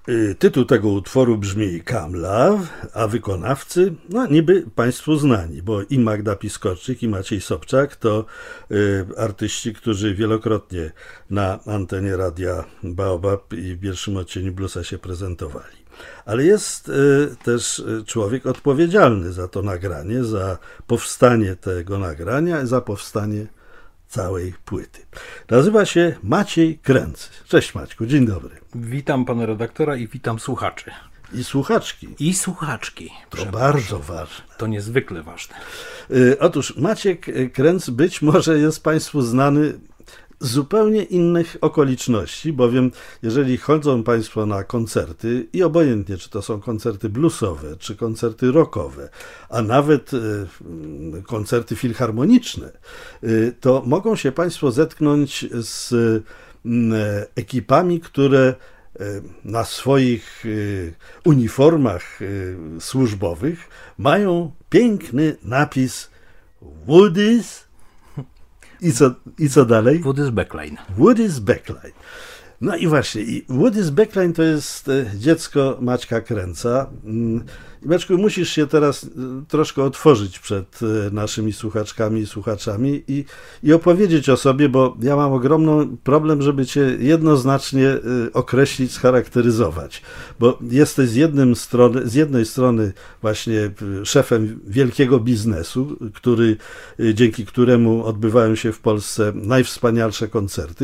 Tytuł tego utworu brzmi Come Love, a wykonawcy, no niby Państwu znani, bo i Magda Piskorczyk, i Maciej Sobczak to artyści, którzy wielokrotnie na antenie radia Baobab i w pierwszym odcieniu Bluesa się prezentowali. Ale jest też człowiek odpowiedzialny za to nagranie, za powstanie tego nagrania, za powstanie całej płyty. Nazywa się Maciej Kręc. Cześć Maćku, dzień dobry. Witam pana redaktora i witam słuchaczy. I słuchaczki. I słuchaczki. To bardzo ważne. To niezwykle ważne. Otóż Maciek Kręc być może jest Państwu znany z zupełnie innych okoliczności, bowiem jeżeli chodzą Państwo na koncerty i obojętnie, czy to są koncerty bluesowe, czy koncerty rockowe, a nawet koncerty filharmoniczne, to mogą się Państwo zetknąć z ekipami, które na swoich uniformach służbowych mają piękny napis Woody's. I co dalej? Woody's Backline. Woody's Backline. No i właśnie, Woody's Backline to jest dziecko Maćka Kręca. Maćku, musisz się teraz troszkę otworzyć przed naszymi słuchaczkami i słuchaczami i opowiedzieć o sobie, bo ja mam ogromny problem, żeby cię jednoznacznie określić, scharakteryzować. Bo jesteś z jednej strony właśnie szefem wielkiego biznesu, dzięki któremu odbywają się w Polsce najwspanialsze koncerty,